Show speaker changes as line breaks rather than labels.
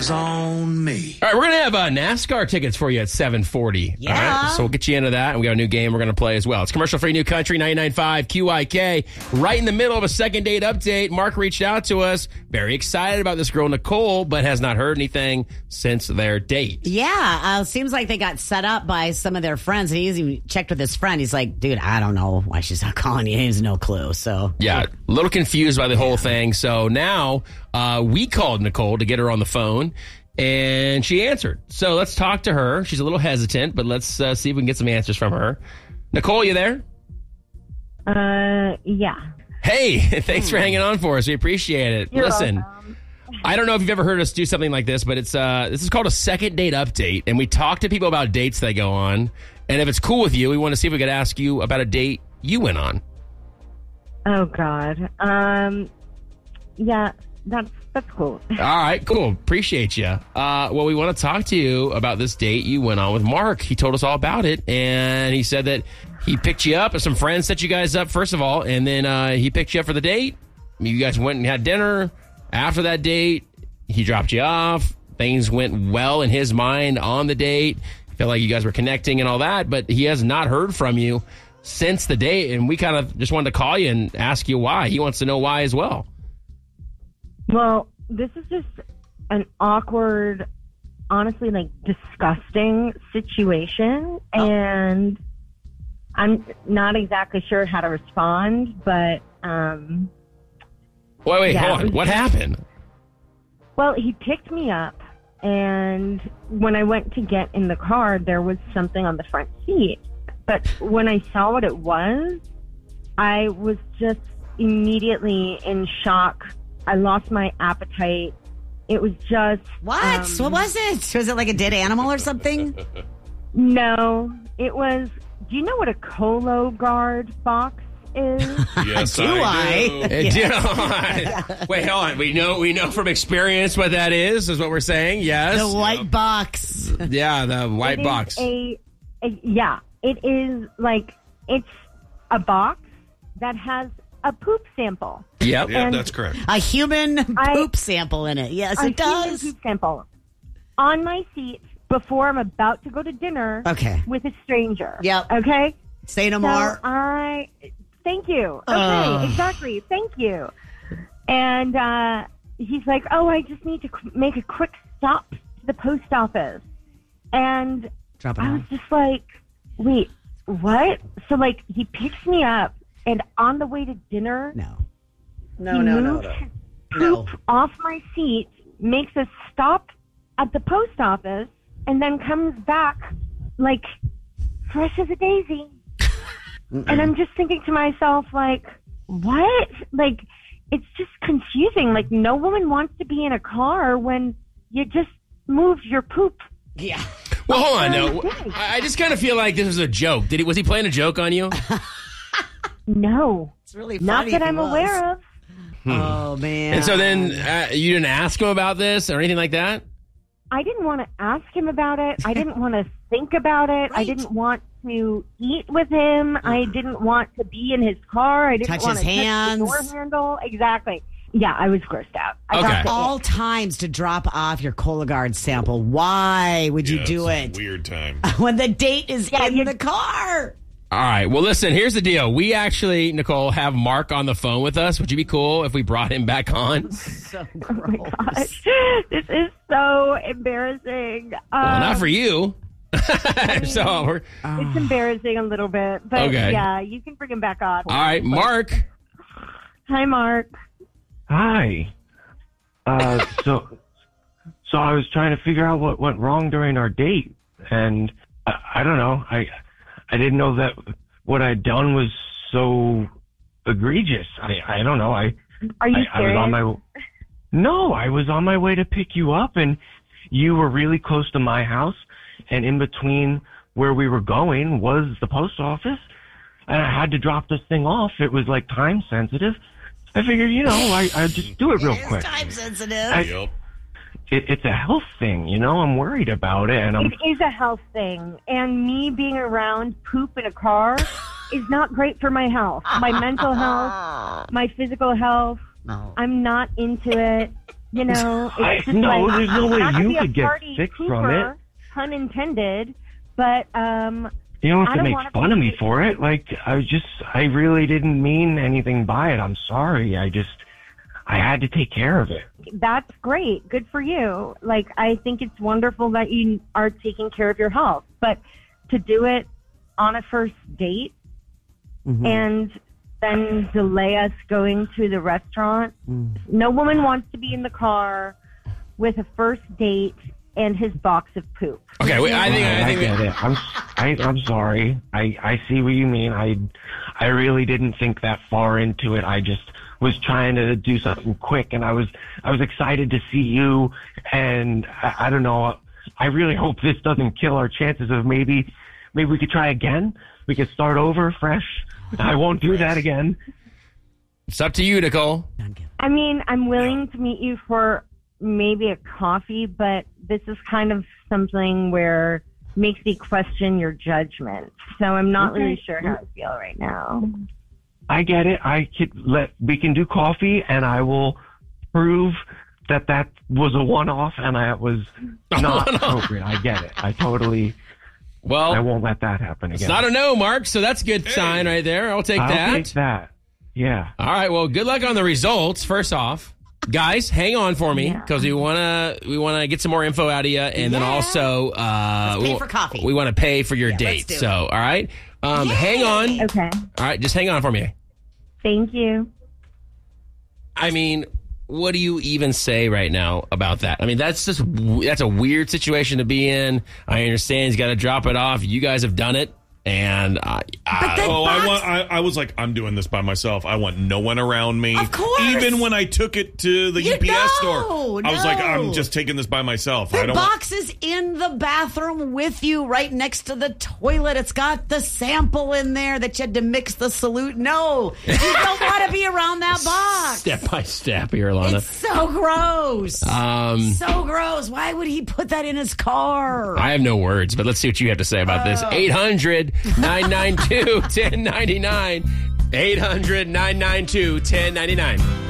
On me.
All right, we're going to have NASCAR tickets for you at 7:40.
Yeah.
All right, so we'll get you into that, and we got a new game we're going to play as well. It's commercial-free New Country 99.5 QIK. Right in the middle of a second date update, Mark reached out to us, very excited about this girl, Nicole, but has not heard anything since their date.
Yeah, seems like they got set up by some of their friends, and he even checked with his friend. He's like, dude, I don't know why she's not calling you. He has no clue. So
Yeah, a little confused by the whole thing. So now we called Nicole to get her on the phone, and she answered. So let's talk to her. She's a little hesitant, but let's see if we can get some answers from her. Nicole, you there?
Yeah.
Hey, thanks for hanging on for us. We appreciate it.
You're
Listen,
welcome.
I don't know if you've ever heard us do something like this, but it's this is called a second date update, and we talk to people about dates they go on. And if it's cool with you, we want to see if we could ask you about a date you went on.
Oh God. Yeah, that's cool.
All right, cool. Appreciate you. Well, we want to talk to you about this date you went on with Mark. He told us all about it, and he said that he picked you up, and some friends set you guys up, first of all, and then he picked you up for the date. You guys went and had dinner. After that date, he dropped you off. Things went well in his mind on the date. Felt like you guys were connecting and all that, but he has not heard from you since the date, and we kind of just wanted to call you and ask you why. He wants to know why as well.
Well, this is just an awkward, honestly, like disgusting situation, and I'm not exactly sure how to respond, but
Wait,
yeah,
hold on. What happened?
well, he picked me up, and when I went to get in the car, there was something on the front seat. But when I saw what it was, I was just immediately in shock. I lost my appetite. It was just...
what? What was it? Was it like a dead animal or something?
No, it was... Do you know what a Colo Guard box is?
Yes,
Do
I
I?
do.
Wait, hold on. We know from experience what that is what we're saying. Yes.
The white box.
Yeah, the white
It is
box.
yeah, it is like, it's a box that has a poop sample.
Yep.
Yeah,
And-
that's correct.
A human poop sample in it. Yes,
A
it
human
does.
poop sample on my seat before I'm about to go to dinner
Okay.
with a stranger.
Yep.
Okay?
Say no
So
more.
thank you. Okay, exactly. Thank you. And he's like, oh, I just need to make a quick stop to the post office. And
Drop it
I was
off.
just like, wait, what? So, like, he picks me up, and on the way to dinner,
No.
he
No, no, no,
moves
no.
his
No.
poop off my seat, makes a stop at the post office, and then comes back, like, fresh as a daisy. And I'm just thinking to myself, like, what? Like, it's just confusing. Like, no woman wants to be in a car when you just moved your poop.
Yeah.
Well, hold on. No, I just kind of feel like this was a joke. Was he playing a joke on you?
No.
It's really
Not
funny
that
if he
I'm
was.
aware of.
Oh, man.
And so then you didn't ask him about this or anything like that?
I didn't want to ask him about it. I didn't want to think about it. I
Right.
didn't want to eat with him. I didn't want to be in his car. I didn't
Touch
want
his
to
hands.
touch the door handle. Exactly. Yeah, I was grossed out. I
Okay.
got the
all times to drop off your Cologuard sample. Why would you
Yeah,
do
it's a
it
weird time.
when the date is
Yeah,
in
you-
the car?
All right. Well, listen, here's the deal. We actually, Nicole, have Mark on the phone with us. Would you be cool if we brought him back on?
So
Oh my gosh, this is so embarrassing.
Well, not for you. So we're
It's embarrassing a little bit, but
Okay.
yeah, you can bring him back on.
all right, Mark.
Hi, Mark.
Hi. So I was trying to figure out what went wrong during our date, and I don't know. I didn't know that what I'd done was so egregious. I don't know.
Are you
I was
serious?
on my No, I was on my way to pick you up, and you were really close to my house, and in between where we were going was the post office, and I had to drop this thing off. It was like time sensitive. I figured, I'd just do it real
It is
quick.
time sensitive.
Yep.
It's a health thing, I'm worried about it, and I'm
It is a health thing, and me being around poop in a car is not great for my health, my mental health, my physical health.
No.
I'm not into it. You know, it's just
no,
like,
there's no way
not to
you
be a
could get
party
sick from
pooper,
it.
pun intended, but
You don't
I
have to
don't
make
wanna
fun of me
be-
for it. Like, I really didn't mean anything by it. I'm sorry. I had to take care of it.
that's great. Good for you. Like, I think it's wonderful that you are taking care of your health, but to do it on a first date and then delay us going to the restaurant. No woman wants to be in the car with a first date and his box of poop.
Okay, I think
get it. I'm sorry. I see what you mean. I really didn't think that far into it. I just was trying to do something quick, and I was excited to see you, and I don't know. I really hope this doesn't kill our chances of maybe we could try again. We could start over fresh. I won't do that again.
it's up to you, Nicole.
I mean, I'm willing to meet you for maybe a coffee, but this is kind of something where makes me question your judgment. So I'm not really sure how I feel right now.
I get it. We can do coffee, and I will prove that was a one-off and that was not appropriate. I get it. I won't let that happen again.
It's not a no, Mark, so that's a good sign right there. I'll take that.
I'll take that. Yeah.
All right, well, good luck on the results, first off. Guys, hang on for me because we wanna get some more info out of you, and then also
Let's pay for coffee.
We want to pay for your
let's
date.
do it.
So, all right, hang on.
Okay.
All right, just hang on for me.
Thank you.
I mean, what do you even say right now about that? I mean, that's a weird situation to be in. I understand he's got to drop it off. You guys have done it. And
I was like, I'm doing this by myself. I want no one around me.
Of course.
Even when I took it to the UPS store, I was like,
no.
I'm just taking this by myself. I
The
don't.
box is in the bathroom with you, right next to the toilet. It's got the sample in there that you had to mix the salute. No, you don't want to be around that box.
step by step here, Alana.
It's so gross. So gross. Why would he put that in his car?
I have no words, but let's see what you have to say about this. 800-992-1099. 800-992-1099.